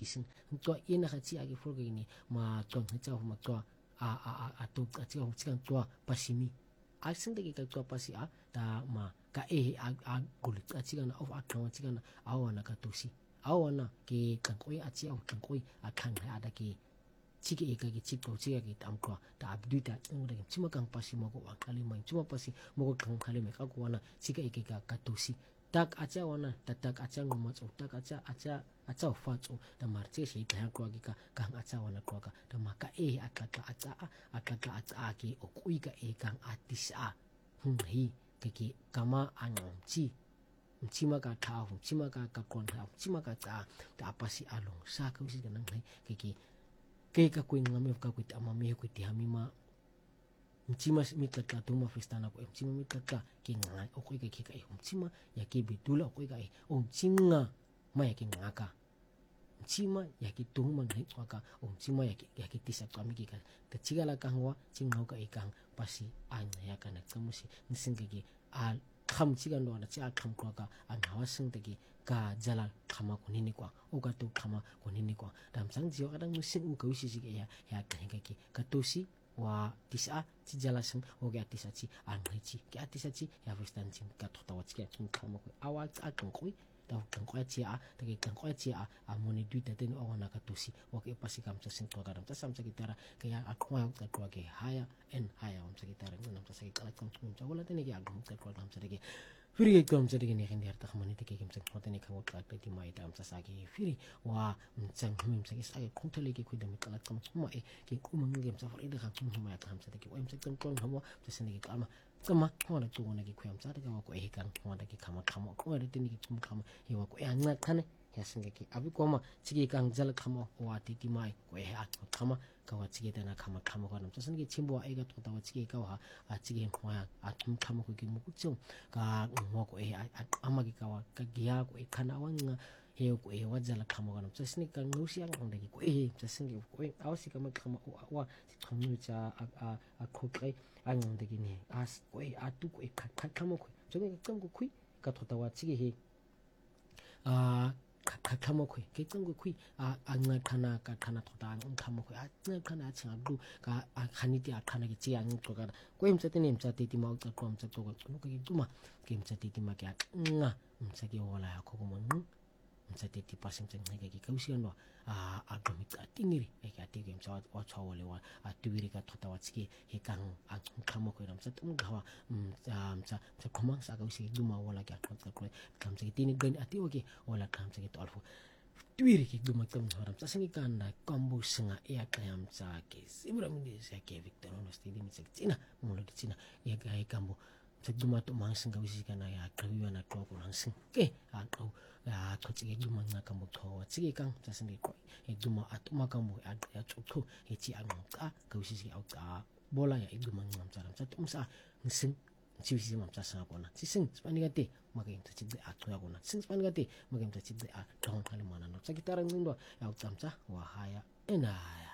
kisin tua ina ka chi agi fulga ini ma tua ngecha ma tua a tu ka chi chikan tua pasimi asing de ka tua pasi a ta ma ka a gulit a chikan of a tua chikan awana ka tusi awana ke kankoi a chi au kankoi a kan ada ke chiki eka ki chiko chika ki tamkwa ta abdu ta ngura ki chima kang pasi mo ko akali mai chuma pasi mo ko kang khali me ka ko wana chika eka ka katusi tak acha wana tak acha ngoma chu tak acha fa chu ta marche shi ta ko ki ka kang acha wana ko ka ta maka acha ki okui ka kang atisa hi ki kama anchi chima ka tha chima ka kon tha chima ka ta pasi along sa ka usi kanang ki ke ka kuin ngame ka kuit amami kuit hamima mchima mitata tuma festana ko mchima mitata ki nga o ko ke ka mchima ya ke bitula ko ka o mchinga ma ya ke ngaka mchima ya ke tuma ngai ka o mchima ya ke tisa kami ki ka ta chigala ka ngwa chingau ka ikang pasi anya ya kana kamusi nsinga ki al kham chiga no na cha kham ko ka an hawasing de ki ka jala khama ko nini kwa o ka tu khama ko nini kwa dam sang jio kadang musin ko si ya ka ki ka tusi wa tisa chi jala sang o ga tisa chi an chi ka tisa chi ya vestan chin ka thota wa chi ka khama ko awa a kan ko da kan ko chi a ta ki kan ko chi a moni du ta den o na ka tusi o ke pasi kam sa sin to ga dam ta sam sa ki tara ka ya akwa ka to ke haya en haya om sa ki tara nam ta sa ki kala kam tum cha wala te ne ki agum ka ko dam sa de ki firi ke kom sa de ki ne ken der ta khmani te ke kim sa ko te ne ka ka ti mai dam sa sa ki firi wa mchang hmim sa ki sa ki khum thele ki khu dam kala kam ma e ki kumang gem sa fa ida ka khum ma ta ham sa de ki om sa kan kon hamo ta sa ne ki kama kama hona tu na ki khuyam sa de ka ko e kan hona ki khama ko de te ne ki kum khama he wa ko e nga thane ya singa ki abi ko ma chigi kang jal khama wa ti ti mai ko e a khama ka wa chigi ta na khama ko nam sa sin ki chimbo e ga to ta wa chigi ka wa a chigi khwa a tum khama ko ki mu ku chung ka mo ko e ama ki ka wa ka giya ko e khana wa nga he ko e wa jal khama ko nam sa sin ka ngu siang ang de ki ko e sa sin ki ko e awsi ka ma khama wa kham cha a ko kai ang de ki ni as ko e a tu ko e khama ko 저게 끈고 쿠이 가 토다와 치게 아 카카모쿠이 개끈고 쿠이 안나 카나 카나 토다 안 카모쿠이 안나 카나 창아루 가 하니티 아카나게 지 안 토가 꼬임자테니 임자테티 마우자 꼬임자 토가 그게 두마 게임자테티 마게 아 임자게 올라야 고고몬 임자테티 파심쟁 내게 가우시ano 아도미까 띵이리 에게 아티게 임자 와차올레와 아티비리가 토다와 치게 해강 카모쿠이 람자 뚱가와 자 고망 사가우시 두마 올라게 아토가 그래 감자게 띠니 건 아티오게 올라 감자게 또 알고 tuiriki dumakam haram sa singi na kombo singa ya kayam sa ke siburamindi sa ke Victor no stidi mi china mulo di china ya kai kambo sa dumato mang singa wisi kana ya kawiwa na to ko sing ke ko ya ko chige dumang na kambo to chige kang sa singi ko e duma atuma kambo ya chukho e chi ang ka wisi au ka bola ya dumang ngam charam sa tumsa sing 치우시지 맘자 상하거나 치승 스파니가티 막임 자치데 아토야거나 싱 스파니가티 막임 자치데 아 정하는 만한 너 자기 따라 눈도 야 짬자 와하야 에나야